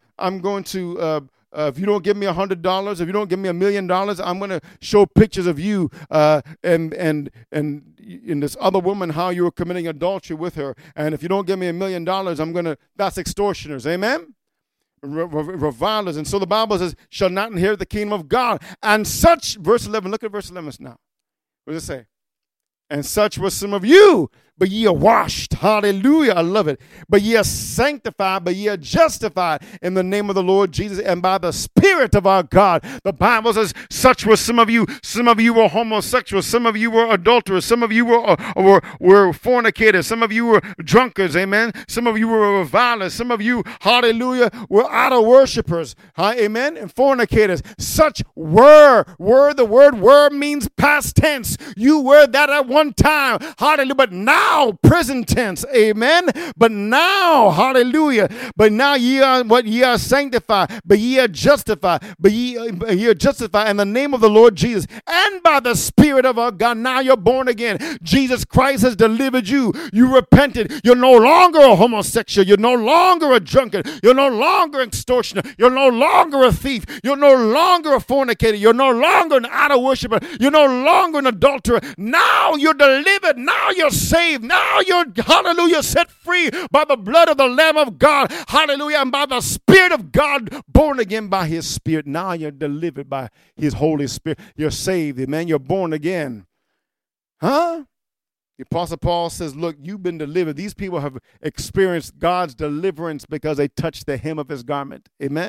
Speaker 1: if you don't give me $100, if you don't give me $1 million, I'm going to show pictures of you and this other woman, how you were committing adultery with her. And if you don't give me $1 million, that's extortioners. Amen. Revilers. And so the Bible says, shall not inherit the kingdom of God. And such, verse 11, look at verse 11 now. What does it say? And such were some of you, but ye are washed. Hallelujah. I love it. But ye are sanctified, but ye are justified in the name of the Lord Jesus and by the Spirit of our God. The Bible says, such were some of you. Some of you were homosexuals. Some of you were adulterers. Some of you were fornicators. Some of you were drunkards. Amen. Some of you were revilers. Some of you, hallelujah, were idol worshipers. Amen. And fornicators. Such were the word were means past tense. You were that at one time. Hallelujah. But now, present tense, amen. But now, hallelujah. But now ye are sanctified, but ye are justified, but ye are justified in the name of the Lord Jesus and by the Spirit of our God. Now you're born again. Jesus Christ has delivered you. You repented. You're no longer a homosexual. You're no longer a drunkard. You're no longer an extortioner. You're no longer a thief. You're no longer a fornicator. You're no longer an idol worshiper. You're no longer an adulterer. Now you're delivered. Now you're saved. Now you're, hallelujah, set free by the blood of the Lamb of God. Hallelujah. And by the Spirit of God, born again by his Spirit. Now you're delivered by his Holy Spirit. You're saved. Amen. You're born again. Huh? The Apostle Paul says, look, you've been delivered. These people have experienced God's deliverance because they touched the hem of his garment. Amen.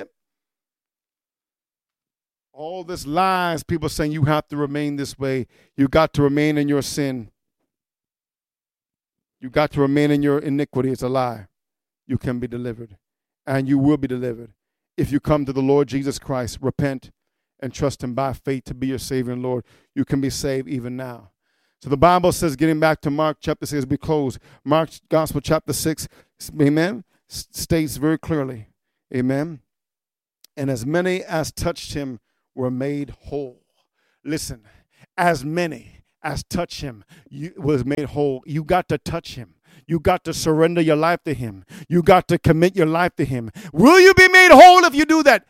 Speaker 1: All this lies, people saying you have to remain this way. You got to remain in your sin. You got to remain in your iniquity. It's a lie. You can be delivered, and you will be delivered. If you come to the Lord Jesus Christ, repent, and trust him by faith to be your Savior and Lord, you can be saved even now. So the Bible says, getting back to Mark chapter 6, we close. Mark's Gospel chapter 6, amen, states very clearly, amen, and as many as touched him were made whole. Listen, as many as touched him was made whole. You got to touch him. You got to surrender your life to him. You got to commit your life to him. Will you be made whole if you do that?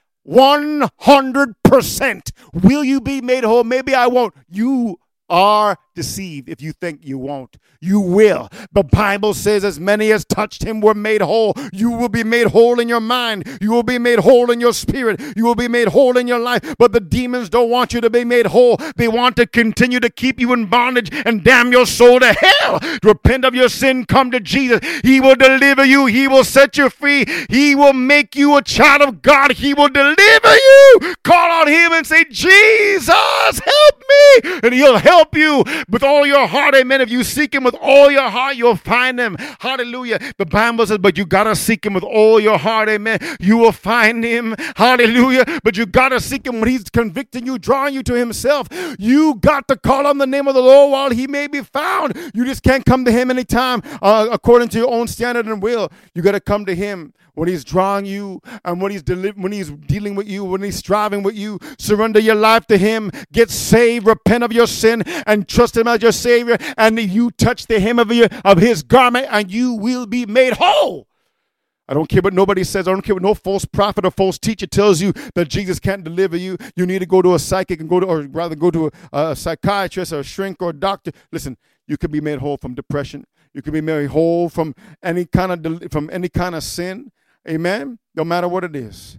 Speaker 1: 100%. Will you be made whole? Maybe I won't. You are deceived if you think you won't. You will. The Bible says as many as touched him were made whole. You will be made whole in your mind. You will be made whole in your spirit. You will be made whole in your life. But the demons don't want you to be made whole. They want to continue to keep you in bondage and damn your soul to hell. Repent of your sin. Come to Jesus. He will deliver you. He will set you free. He will make you a child of God. He will deliver you. Call on him and say, Jesus, help me. And he'll help you with all your heart. Amen. If you seek him with all your heart, you'll find him. Hallelujah. The Bible says, but you got to seek him with all your heart. Amen. You will find him. Hallelujah. But you got to seek him when he's convicting you, drawing you to himself. You got to call on the name of the Lord while he may be found. You just can't come to him anytime according to your own standard and will. You got to come to him when he's drawing you and when he's dealing with you, when he's striving with you. Surrender your life to him. Get saved. Repent of your sin and trust him as your Savior. And you touch the hem of his garment and you will be made whole. I don't care what nobody says. I don't care what no false prophet or false teacher tells you that Jesus can't deliver you. You need to go to a psychic and go to a psychiatrist or a shrink or a doctor. Listen, you can be made whole from depression. You can be made whole from any kind of sin. Amen. No matter what it is.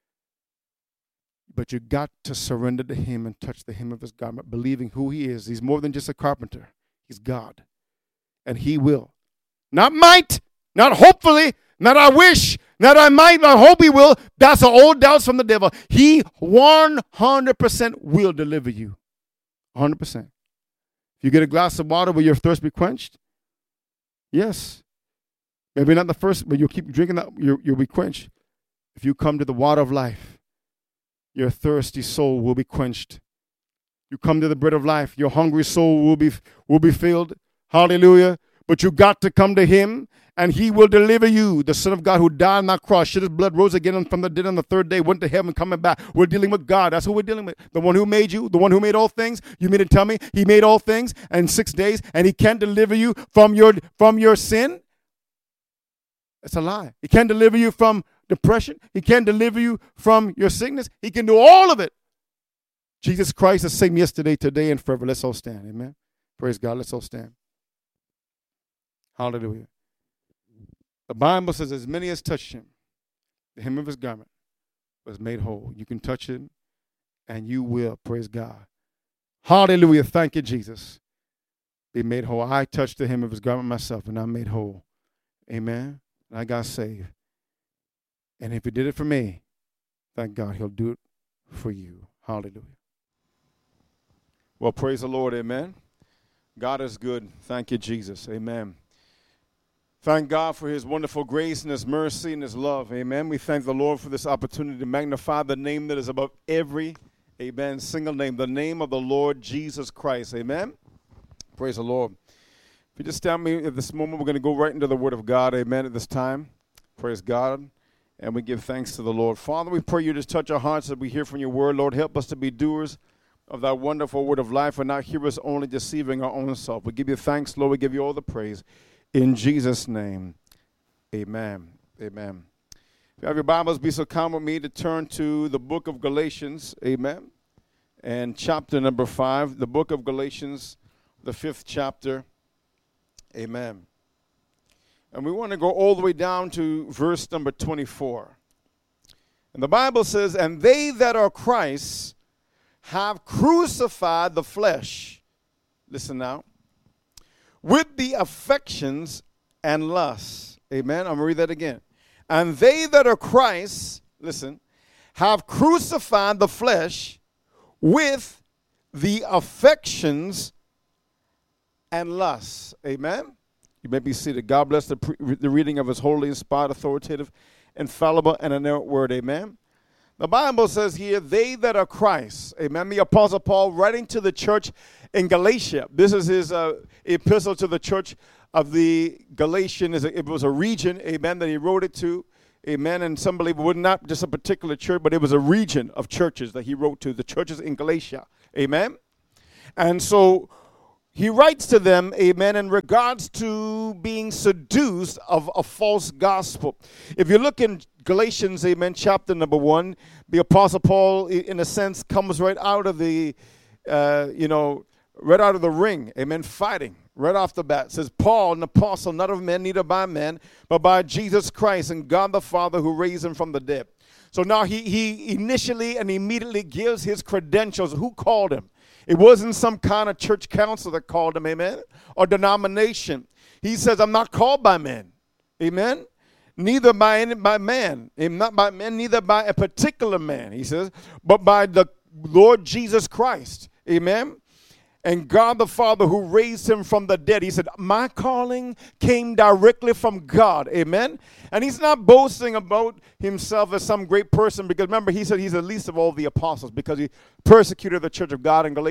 Speaker 1: But you got to surrender to him and touch the hem of his garment, believing who he is. He's more than just a carpenter. He's God. And he will. Not might, not hopefully, not I wish, not I might, not hope he will. That's an old doubts from the devil. He 100% will deliver you. 100%. If you get a glass of water, will your thirst be quenched? Yes. Maybe not the first, but you'll keep drinking that, you'll be quenched. If you come to the water of life, your thirsty soul will be quenched. You come to the bread of life, your hungry soul will be filled. Hallelujah. But you got to come to him, and he will deliver you. The Son of God who died on that cross, shed his blood, rose again from the dead on the third day, went to heaven, coming back. We're dealing with God. That's who we're dealing with. The one who made you, the one who made all things. You mean to tell me he made all things in 6 days, and he can't deliver you from your sin? That's a lie. He can't deliver you from depression. He can't deliver you from your sickness. He can do all of it. Jesus Christ is the same yesterday, today, and forever. Let's all stand. Amen. Praise God. Let's all stand. Hallelujah. The Bible says, as many as touched him, the hem of his garment was made whole. You can touch him, and you will. Praise God. Hallelujah. Thank you, Jesus. Be made whole. I touched the hem of his garment myself, and I'm made whole. Amen. I got saved. And if he did it for me, thank God he'll do it for you. Hallelujah. Well, praise the Lord. Amen. God is good. Thank you, Jesus. Amen. Thank God for his wonderful grace and his mercy and his love. Amen. We thank the Lord for this opportunity to magnify the name that is above every, amen, single name, the name of the Lord Jesus Christ. Amen. Praise the Lord. If you just stand me at this moment, we're going to go right into the Word of God. Amen. At this time, praise God. And we give thanks to the Lord. Father, we pray you just touch our hearts as we hear from your word. Lord, help us to be doers of that wonderful word of life and not hearers only, deceiving our own self. We give you thanks, Lord. We give you all the praise. In Jesus' name, amen. Amen. If you have your Bibles, be so kind with me to turn to the book of Galatians. Amen. And chapter number 5, the book of Galatians, the 5th chapter. Amen. And we want to go all the way down to verse number 24. And the Bible says, and they that are Christ have crucified the flesh. Listen now. With the affections and lusts. Amen. I'm going to read that again. And they that are Christ, listen, have crucified the flesh with the affections and lusts. Amen. You may be seated. God bless the reading of his holy, inspired, authoritative, infallible, and inerrant word. Amen. The Bible says here, they that are Christ. Amen. The Apostle Paul writing to the church in Galatia. This is his epistle to the church of the Galatian. It was a region, amen, that he wrote it to. Amen. And some believe it was not just a particular church, but it was a region of churches that he wrote to, the churches in Galatia. Amen. And so he writes to them, amen, in regards to being seduced of a false gospel. If you look in Galatians, amen, chapter number 1, the Apostle Paul, in a sense, comes right out of the, right out of the ring, amen, fighting right off the bat. It says, Paul, an apostle, not of men, neither by men, but by Jesus Christ and God the Father who raised him from the dead. So now he initially and immediately gives his credentials. Who called him? It wasn't some kind of church council that called him, amen, or denomination. He says, I'm not called by men, amen, neither by man, not by men, neither by a particular man, he says, but by the Lord Jesus Christ, amen, and God the Father who raised him from the dead. He said, my calling came directly from God, amen. And he's not boasting about himself as some great person, because remember, he said he's the least of all the apostles because he persecuted the church of God in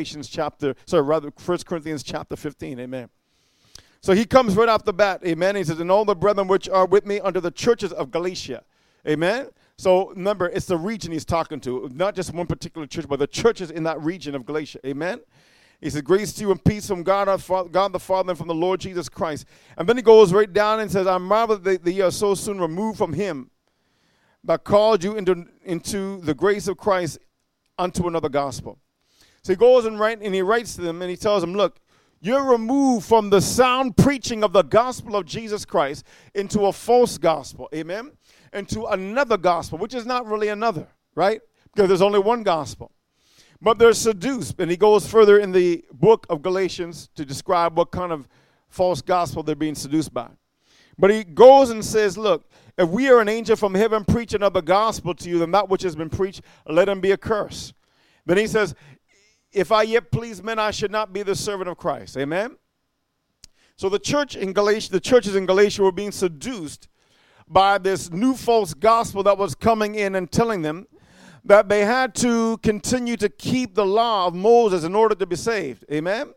Speaker 1: 1 Corinthians chapter 15, amen. So he comes right off the bat, amen. He says, and all the brethren which are with me under the churches of Galatia, amen. So remember, it's the region he's talking to, not just one particular church, but the churches in that region of Galatia, amen. He said, grace to you and peace from God the Father and from the Lord Jesus Christ. And then he goes right down and says, I marvel that ye are so soon removed from him that called you into the grace of Christ unto another gospel. So he goes and he writes to them and he tells them, look, you're removed from the sound preaching of the gospel of Jesus Christ into a false gospel, amen, into another gospel, which is not really another, right? Because there's only one gospel. But they're seduced. And he goes further in the book of Galatians to describe what kind of false gospel they're being seduced by. But he goes and says, look, if we are an angel from heaven preach another gospel to you than that which has been preached, let him be accursed. Then he says, if I yet please men, I should not be the servant of Christ. Amen? So the churches in Galatia were being seduced by this new false gospel that was coming in and telling them that they had to continue to keep the law of Moses in order to be saved. Amen?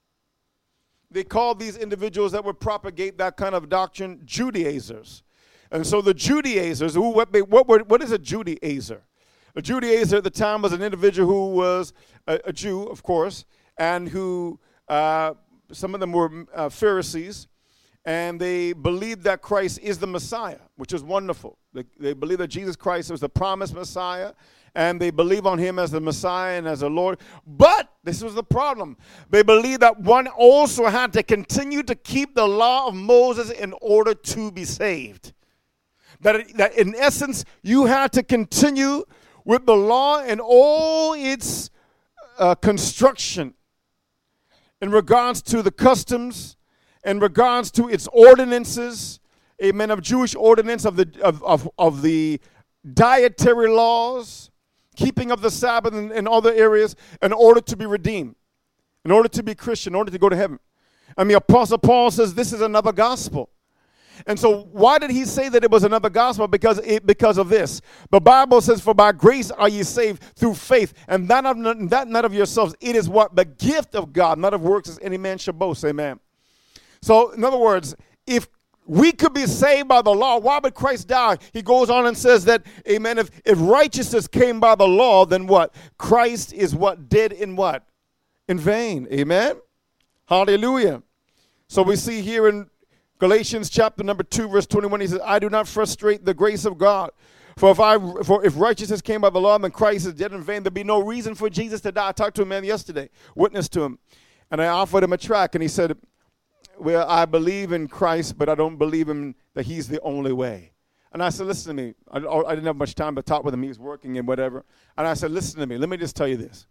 Speaker 1: They called these individuals that would propagate that kind of doctrine Judaizers. And so the Judaizers, what is a Judaizer? A Judaizer at the time was an individual who was a Jew, of course, and who, some of them were Pharisees, and they believed that Christ is the Messiah, which is wonderful. They believe that Jesus Christ was the promised Messiah, and they believe on him as the Messiah and as the Lord. But this was the problem. They believed that one also had to continue to keep the law of Moses in order to be saved. That in essence, you had to continue with the law and all its construction in regards to the customs, in regards to its ordinances, amen, of Jewish ordinance, of the dietary laws, keeping of the Sabbath and other areas, in order to be redeemed, in order to be Christian, in order to go to heaven. And the Apostle Paul says this is another gospel. And so why did he say that it was another gospel? Because of this. The Bible says, for by grace are ye saved through faith, and that not of yourselves. It is what? The gift of God, not of works as any man should boast. Amen. So, in other words, if we could be saved by the law, why would Christ die? He goes on and says that, amen, if righteousness came by the law, then what? Christ is what? Dead in what? In vain. Amen? Hallelujah. So we see here in Galatians chapter number 2, verse 21, he says, I do not frustrate the grace of God. For if righteousness came by the law, then Christ is dead in vain. There'd be no reason for Jesus to die. I talked to a man yesterday, witnessed to him, and I offered him a tract, and he said, well, I believe in Christ, but I don't believe him that he's the only way. And I said, listen to me. I didn't have much time to talk with him. He was working and whatever. And I said, listen to me. Let me just tell you this.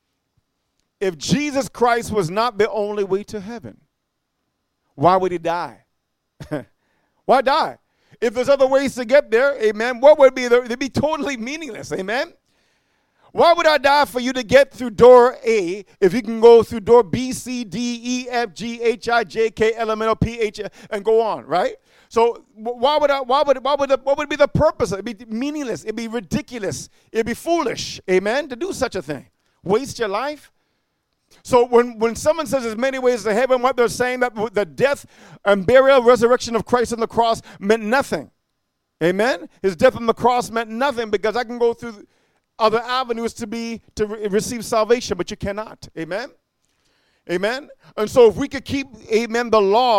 Speaker 1: If Jesus Christ was not the only way to heaven, why would he die? Why die? If there's other ways to get there, amen, what would be there? They'd be totally meaningless, amen? Why would I die for you to get through door A if you can go through door B, C, D, E, F, G, H, I, J, K, L, M, N, O, P, H, and go on, right? So what would be the purpose? It'd be meaningless. It'd be ridiculous. It'd be foolish, amen, to do such a thing. Waste your life. So when someone says there's many ways to heaven, what they're saying that the death and burial, resurrection of Christ on the cross meant nothing. Amen? His death on the cross meant nothing because I can go through other avenues to receive salvation, but you cannot. Amen? Amen? And so if we could keep, amen, the law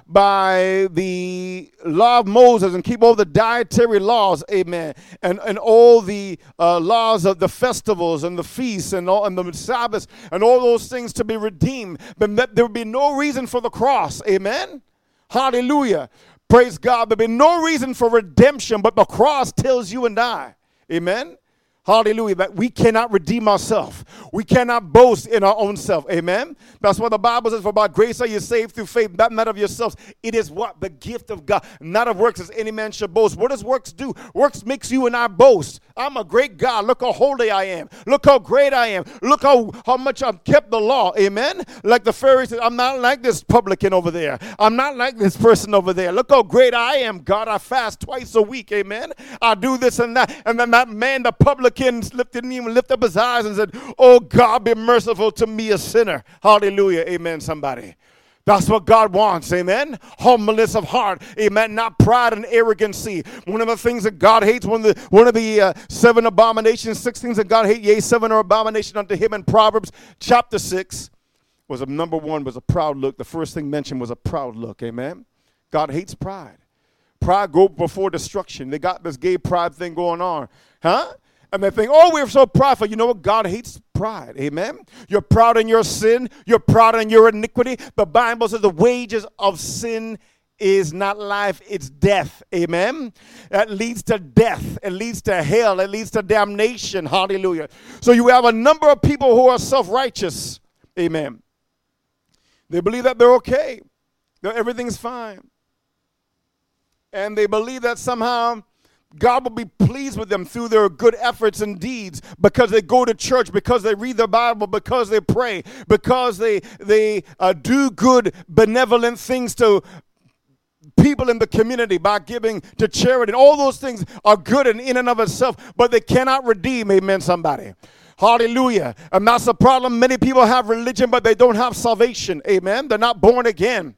Speaker 1: by the law of Moses and keep all the dietary laws, amen, and all the laws of the festivals and the feasts and the Sabbaths and all those things to be redeemed, then there would be no reason for the cross. Amen? Hallelujah. Praise God. There'd be no reason for redemption, but the cross tells you and I. Amen? Hallelujah, that we cannot redeem ourselves. We cannot boast in our own self. Amen? That's what the Bible says, for by grace are you saved through faith, not of yourselves. It is what? The gift of God, not of works as any man should boast. What does works do? Works makes you and I boast. I'm a great God. Look how holy I am. Look how great I am. Look how much I've kept the law. Amen? Like the Pharisees, I'm not like this publican over there. I'm not like this person over there. Look how great I am, God. I fast twice a week. Amen? I do this and that. And then that man, the publican, didn't even lift up his eyes and said, oh God, be merciful to me, a sinner. Hallelujah. Amen, somebody. That's what God wants. Amen. Humbleness of heart. Amen. Not pride and arrogancy. One of the things that God hates, one of the 7 abominations, 6 things that God hates, yea, 7 are abomination unto him in Proverbs chapter 6 was number 1 was a proud look. The first thing mentioned was a proud look. Amen. God hates pride. Pride go before destruction. They got this gay pride thing going on. Huh? And they think, oh, we're so prideful. You know what? God hates pride. Amen. You're proud in your sin. You're proud in your iniquity. The Bible says the wages of sin is not life, it's death. Amen. That leads to death. It leads to hell. It leads to damnation. Hallelujah. So you have a number of people who are self-righteous. Amen. They believe that they're okay. That everything's fine. And they believe that somehow God will be pleased with them through their good efforts and deeds because they go to church, because they read the Bible, because they pray, because they do good, benevolent things to people in the community by giving to charity. And all those things are good in and of itself, but they cannot redeem, amen, somebody. Hallelujah. And that's the problem. Many people have religion, but they don't have salvation, amen. They're not born again.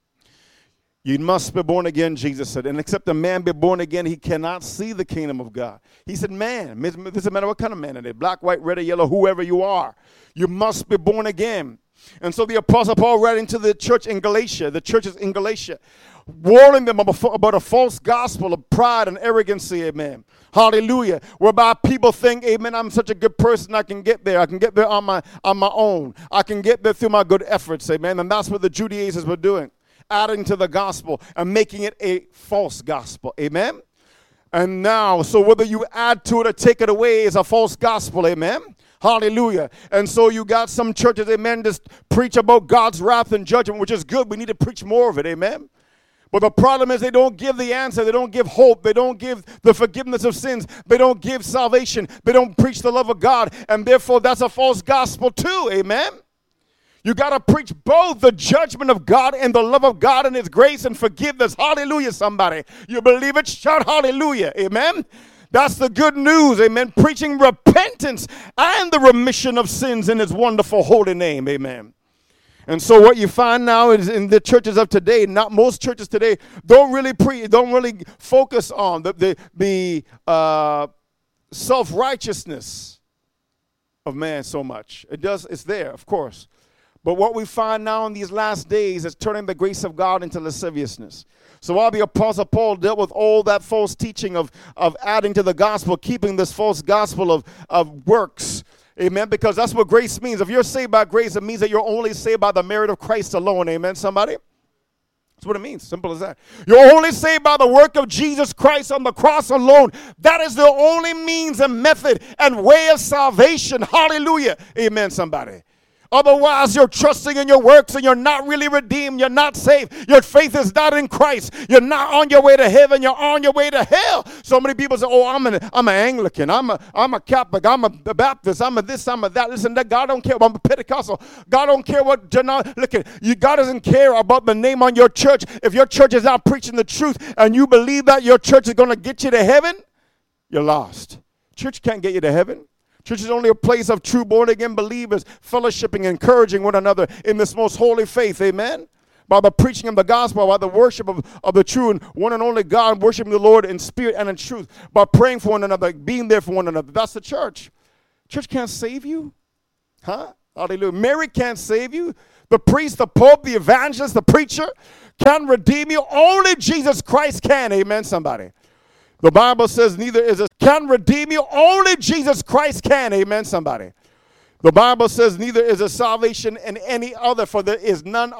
Speaker 1: You must be born again, Jesus said. And except a man be born again, he cannot see the kingdom of God. He said, man, it doesn't matter what kind of man it is, black, white, red, or yellow, whoever you are. You must be born again. And so the Apostle Paul writing to the church in Galatia, the churches in Galatia, warning them about a false gospel of pride and arrogancy, amen. Hallelujah. Whereby people think, amen, I'm such a good person, I can get there. I can get there on my own. I can get there through my good efforts, amen. And that's what the Judaizers were doing. Adding to the gospel and making it a false gospel. Amen? And now, so whether you add to it or take it away is a false gospel. Amen? Hallelujah. And so you got some churches, amen, just preach about God's wrath and judgment, which is good. We need to preach more of it. Amen? But the problem is they don't give the answer. They don't give hope. They don't give the forgiveness of sins. They don't give salvation. They don't preach the love of God. And therefore, that's a false gospel too. Amen? You got to preach both the judgment of God and the love of God and his grace and forgiveness. Hallelujah, somebody. You believe it? Shout hallelujah. Amen. That's the good news. Amen. Preaching repentance and the remission of sins in his wonderful holy name. Amen. And so what you find now is in the churches of today, not most churches today don't really focus on the self-righteousness of man so much. It's there, of course. But what we find now in these last days is turning the grace of God into lasciviousness. So while the Apostle Paul dealt with all that false teaching of adding to the gospel, keeping this false gospel of works, amen, because that's what grace means. If you're saved by grace, it means that you're only saved by the merit of Christ alone, amen, somebody? That's what it means, simple as that. You're only saved by the work of Jesus Christ on the cross alone. That is the only means and method and way of salvation, hallelujah, amen, somebody. Otherwise, you're trusting in your works and you're not really redeemed. You're not saved. Your faith is not in Christ. You're not on your way to heaven. You're on your way to hell. So many people say, oh, I'm an Anglican. I'm a Catholic. I'm a Baptist. I'm a this. I'm a that. Listen, that God don't care. I'm a Pentecostal. God don't care what. Look at you. God doesn't care about the name on your church. If your church is not preaching the truth and you believe that your church is going to get you to heaven, you're lost. Church can't get you to heaven. Church is only a place of true born-again believers fellowshipping, encouraging one another in this most holy faith, amen? By the preaching of the gospel, by the worship of the true and one and only God, worshiping the Lord in spirit and in truth, by praying for one another, being there for one another. That's the church. Church can't save you. Huh? Hallelujah. Mary can't save you. The priest, the pope, the evangelist, the preacher can't redeem you. Only Jesus Christ can, amen, somebody. The Bible says neither is a can redeem you. Only Jesus Christ can. Amen, somebody. The Bible says neither is a salvation in any other, for there is none